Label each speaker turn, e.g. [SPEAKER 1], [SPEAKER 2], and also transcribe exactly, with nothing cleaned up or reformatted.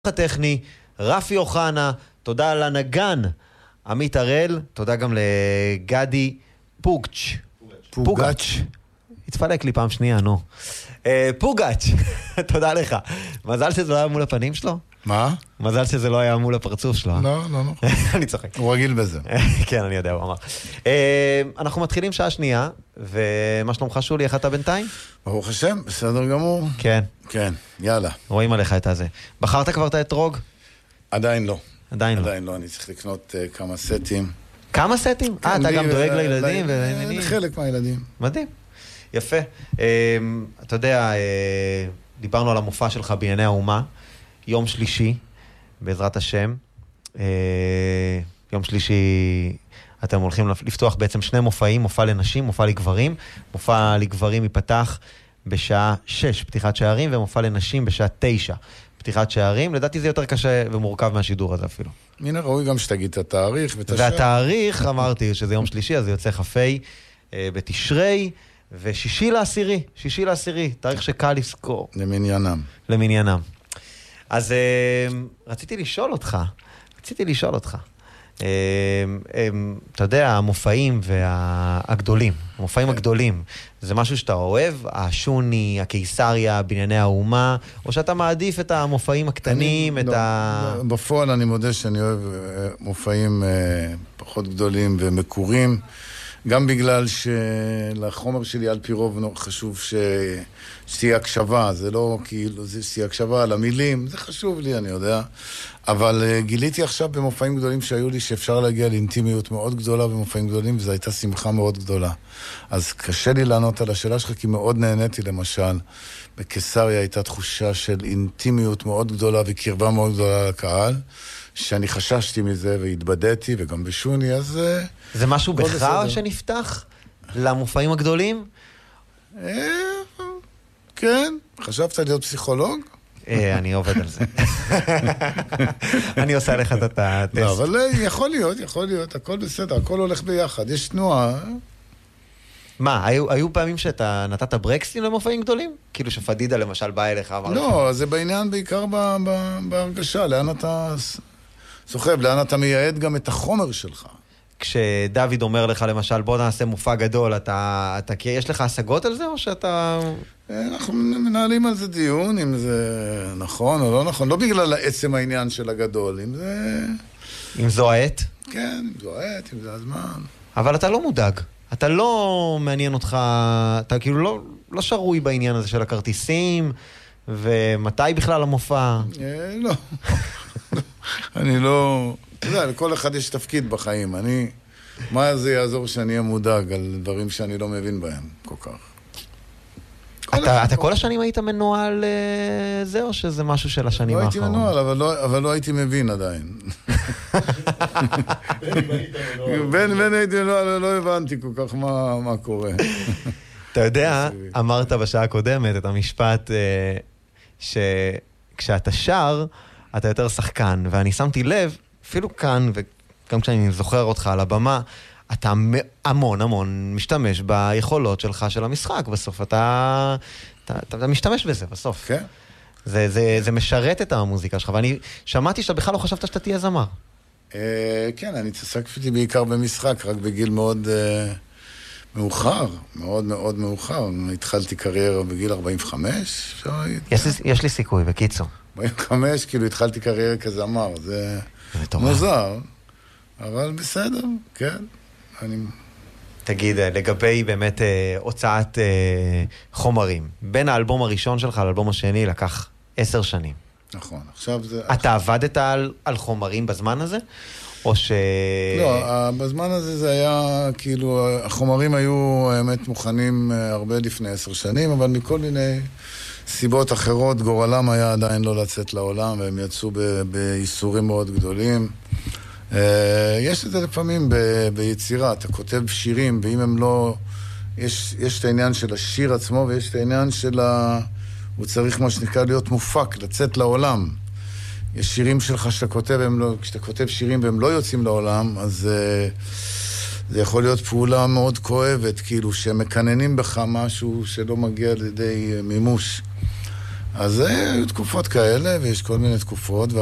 [SPEAKER 1] הטכני, רפי אוחנה, תודה לנגן עמית הראל, תודה גם לגדי פוגץ' פוגץ' התפלק לי פעם שנייה, נו פוגץ', תודה לך. מזל שזה לא היה מול הפנים שלו?
[SPEAKER 2] מה?
[SPEAKER 1] מזל שזה לא היה מול הפרצוף שלו.
[SPEAKER 2] לא, לא, לא.
[SPEAKER 1] אני צוחק.
[SPEAKER 2] הוא רגיל בזה.
[SPEAKER 1] כן, אני יודע, הוא אמר. אנחנו מתחילים שעה שנייה, ומה שלומך שולי, איך אתה בינתיים?
[SPEAKER 2] ברוך השם, בסדר גמור.
[SPEAKER 1] כן.
[SPEAKER 2] כן, יאללה.
[SPEAKER 1] רואים עליך את הזה. בחרת כבר את האתרוג?
[SPEAKER 2] עדיין לא.
[SPEAKER 1] עדיין לא.
[SPEAKER 2] עדיין לא, אני צריך לקנות uh, כמה סטים.
[SPEAKER 1] כמה סטים? אה, אתה גם דואג לילדים ולעניינים?
[SPEAKER 2] חלק מהילדים.
[SPEAKER 1] מדהים. יפה. אתה יודע, דיברנו על המופע שלך בענייני האומה, יום שלישי, בעזרת השם. יום שלישי אתם הולכים לפתוח בעצם שני מופעים, מופע לנשים, מופע לגברים. מופע לגברים ייפתח בשעה שש, פתיחת שערים, ומופע לנשים בשעה תשע, פתיחת שערים. לדעתי זה יותר קשה ומורכב מהשידור הזה אפילו.
[SPEAKER 2] מן הראוי גם שתגיד את התאריך ואת השעה.
[SPEAKER 1] והתאריך, אמרתי שזה יום שלישי, אז זה יוצא חפי בתשרי, ושישי לעשירי, שישי לעשירי, תאריך שקל לזכור.
[SPEAKER 2] למניינם.
[SPEAKER 1] למניינם. אז רציתי לשאול אותך, רציתי לשאול אותך, אתה יודע, המופעים והגדולים, המופעים הגדולים, זה משהו שאתה אוהב, השוני, הקיסריה, בנייני האומה, או שאתה מעדיף את המופעים הקטנים, את ה...
[SPEAKER 2] בפועל אני מודה שאני אוהב מופעים פחות גדולים ומקורים, גם בגלל שלחומר שלי על פי רוב חשוב שתהיה הקשבה, זה לא כאילו, זה שתהיה הקשבה על המילים, זה חשוב לי, אני יודע. אבל גיליתי עכשיו במופעים גדולים שהיו לי שאפשר להגיע לאינטימיות מאוד גדולה במופעים גדולים, וזו הייתה שמחה מאוד גדולה. אז קשה לי לענות על השאלה שלך, כי מאוד נהניתי למשל. בקיסריה הייתה תחושה של אינטימיות מאוד גדולה וקרבה מאוד גדולה לקהל, שאני חששתי מזה והתבדתי, וגם בשוני, אז...
[SPEAKER 1] זה משהו בך שנפתח למופעים הגדולים?
[SPEAKER 2] כן, חשבת להיות פסיכולוג?
[SPEAKER 1] אני עובד על זה. אני עושה לך את הטסט.
[SPEAKER 2] לא, אבל יכול להיות, יכול להיות, הכל בסדר, הכל הולך ביחד, יש תנועה.
[SPEAKER 1] מה, היו פעמים שאתה נתת ברקסים למופעים גדולים? כאילו שפדידה למשל בא אליך, אמר לך...
[SPEAKER 2] לא, זה בעניין בעיקר בהרגשה, לאן אתה סוחב, לאן אתה מייעד גם את החומר שלך.
[SPEAKER 1] כשדוד אומר לך למשל, בוא נעשה מופע גדול, אתה, אתה, יש לך השגות על זה או שאתה...
[SPEAKER 2] אנחנו מנהלים על זה דיון, אם זה נכון או לא נכון, לא בגלל עצם העניין של הגדול, אם זה...
[SPEAKER 1] אם זו העת?
[SPEAKER 2] כן, אם זו העת, אם זה הזמן.
[SPEAKER 1] אבל אתה לא מודאג, אתה לא מעניין אותך, אתה כאילו לא, לא שרוי בעניין הזה של הכרטיסים, ומתי בכלל המופע?
[SPEAKER 2] לא, אני לא... אתה יודע, לכל אחד יש תפקיד בחיים. אני, מה זה יעזור שאני אהיה מודאג על דברים שאני לא מבין בהם כל כך?
[SPEAKER 1] אתה, אתה כל השנים היית מנועל זה, או שזה משהו של השנים האחרון?
[SPEAKER 2] לא הייתי מנועל, אבל לא, אבל לא הייתי מבין עדיין. בין, בין הייתי מנועל, לא הבנתי כל כך מה, מה קורה.
[SPEAKER 1] אתה יודע, אמרת בשעה הקודמת את המשפט שכשאתה שר, אתה יותר שחקן, ואני שמתי לב, אפילו כאן, וגם כשאני זוכר אותך על הבמה, אתה המון המון משתמש ביכולות שלך של המשחק. בסוף אתה, אתה, אתה משתמש בזה בסוף.
[SPEAKER 2] כן.
[SPEAKER 1] זה, זה, זה משרת את המוזיקה שלך, ואני שמעתי שאתה בכלל לא חשבת שאתה תהיה זמר.
[SPEAKER 2] כן, אני התעסקתי בעיקר במשחק, רק בגיל מאוד מאוחר, מאוד מאוד מאוחר. התחלתי קריירה בגיל ארבעים וחמש.
[SPEAKER 1] יש לי, יש לי סיכוי, בקיצור.
[SPEAKER 2] ארבעים וחמש, כאילו התחלתי קריירה כזמר, זה מוזר, אבל בסדר, כן. אני...
[SPEAKER 1] תגיד, לגבי באמת הוצאת חומרים, בין האלבום הראשון שלך לאלבום השני לקח עשר שנים.
[SPEAKER 2] נכון, עכשיו זה...
[SPEAKER 1] אתה עבדת על, על חומרים בזמן הזה? או ש...
[SPEAKER 2] לא, בזמן הזה זה היה, כאילו, החומרים היו האמת מוכנים הרבה לפני עשר שנים, אבל מכל מיני סיבות אחרות, גורלם היה עדיין לא לצאת לעולם, והם יצאו ב- באיסורים מאוד גדולים. יש את זה לפעמים ב- ביצירה, אתה כותב שירים, ואם הם לא... יש, יש את העניין של השיר עצמו, ויש את העניין של ה... הוא צריך מה שנקרא להיות מופק, לצאת לעולם. יש שירים שלך שאתה כותב, לא... כשאתה כותב שירים והם לא יוצאים לעולם, אז זה יכול להיות פעולה מאוד כואבת, כאילו, שהם מקננים בך משהו שלא מגיע לידי מימוש. אז היו תקופות כאלה, ויש כל מיני תקופות,